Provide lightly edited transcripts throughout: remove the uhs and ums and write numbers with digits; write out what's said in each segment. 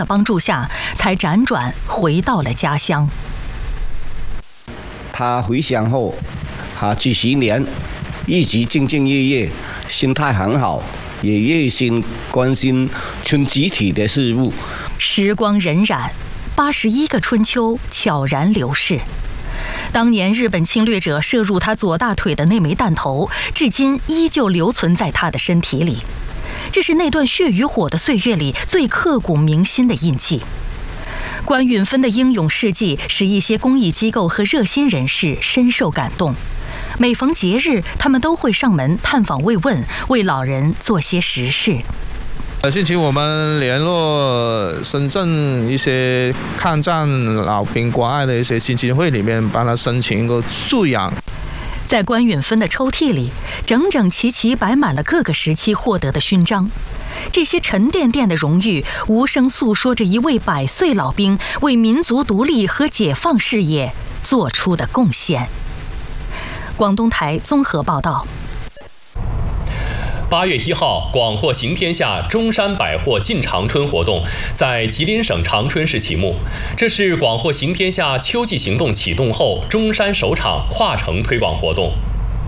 的帮助下，才辗转回到了家乡。 他回乡后，几十年一直兢兢业业，心态很好，也热心关心村集体的事务。 时光荏苒，81个春秋悄然流逝。当年日本侵略者射入他左大腿的那枚弹头，至今依旧留存在他的身体里。这是那段血与火的岁月里最刻骨铭心的印记。关允芬的英勇事迹使一些公益机构和热心人士深受感动。每逢节日，他们都会上门探访慰问，为老人做些实事。 近期我们联络深圳一些抗战老兵关爱的一些基金会里面，帮他申请一个助养。 在关允芬的抽屉里，整整齐齐摆满了各个时期获得的勋章。这些沉甸甸的荣誉，无声诉说着一位100岁老兵为民族独立和解放事业做出的贡献。广东台综合报道。 8月1号，广货行天下中山百货进长春活动在吉林省长春市启幕。这是广货行天下秋季行动启动后中山首场跨城推广活动。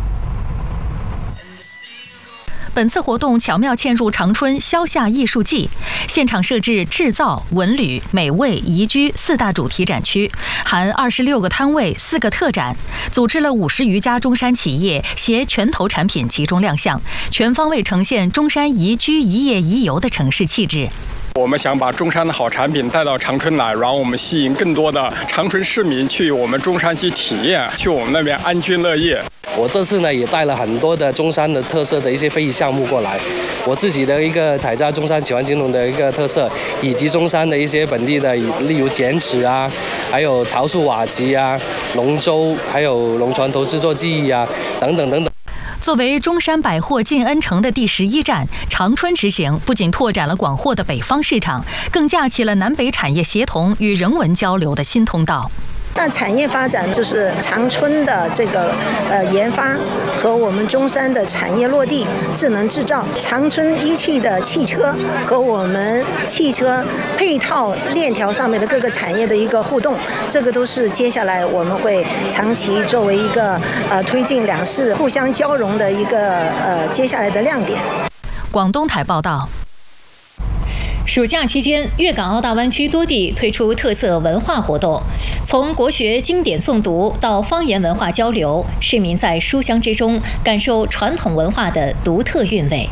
本次活动巧妙嵌入长春消夏艺术季，现场设置制造、文旅、美味、宜居4大主题展区，含26个摊位、4个特展，组织了50余家中山企业携拳头产品集中亮相，全方位呈现中山宜居宜业宜游的城市气质。 我们想把中山的好产品带到长春来，然后我们吸引更多的长春市民去我们中山去体验，去我们那边安居乐业。 我这次呢也带了很多的中山的特色的一些非遗项目过来，我自己的一个采摘中山喜欢金龙的一个特色，以及中山的一些本地的，例如剪纸啊，还有桃树瓦集啊、龙舟，还有龙船头制作技艺啊，等等等等。 作为中山百货进恩城的第11站，长春之行不仅拓展了广货的北方市场，更架起了南北产业协同与人文交流的新通道。 那产业发展就是长春的这个研发和我们中山的产业落地、智能制造、长春一汽的汽车和我们汽车配套链条上面的各个产业的一个互动，这个都是接下来我们会长期作为一个推进两市互相交融的一个接下来的亮点。 广东台报道。 暑假期间，粤港澳大湾区多地推出特色文化活动，从国学经典诵读到方言文化交流，市民在书香之中感受传统文化的独特韵味。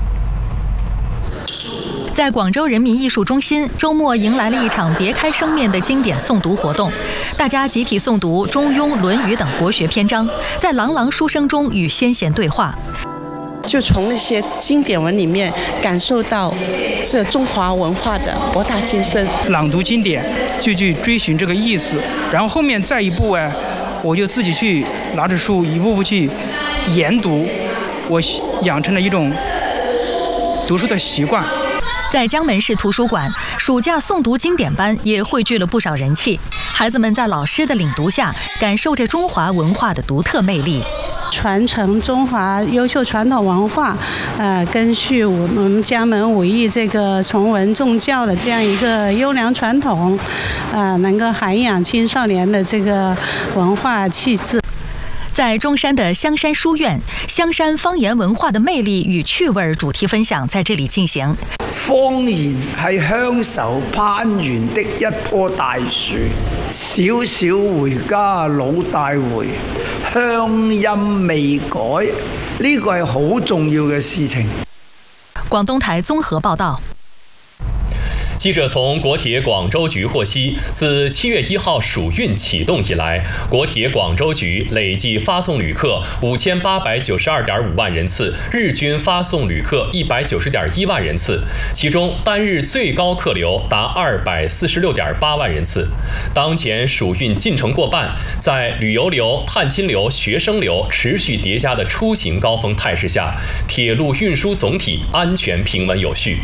在广州人民艺术中心，周末迎来了一场别开生面的经典诵读活动，大家集体诵读《中庸》《论语》等国学篇章，在朗朗书声中与先贤对话。 就从那些经典文里面感受到这中华文化的博大精深。 朗读经典，就去追寻这个意思，然后后面再一步我就自己去拿着书一步步去研读，我养成了一种读书的习惯。 在江门市图书馆，暑假诵读经典班也汇聚了不少人气，孩子们在老师的领读下，感受着中华文化的独特魅力。 传承中华优秀传统文化，根续我们江门武艺这个崇文重教的这样一个优良传统，能够涵养青少年的这个文化气质。 在中山的香山书院，香山方言文化的魅力与趣味主题分享在这里进行。 方言係鄉愁攀援的一棵大樹，小小回家老大回，鄉音未改，呢個係好重要嘅事情。 廣東台綜合報道。 记者从国铁广州局获悉，自7月1号暑运启动以来，国铁广州局累计发送旅客5892.5万人次，日均发送旅客190.1万人次，其中单日最高客流达246.8万人次。当前暑运进程过半，在旅游流、探亲流、学生流持续叠加的出行高峰态势下，铁路运输总体安全平稳有序。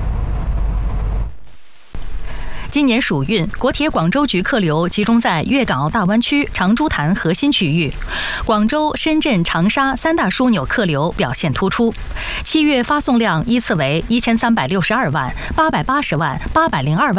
今年暑运，国铁广州局客流集中在粤港澳大湾区、长株潭核心区域，广州、深圳、长沙3大枢纽客流表现突出。7月发送量依次为1362万、880万、802万。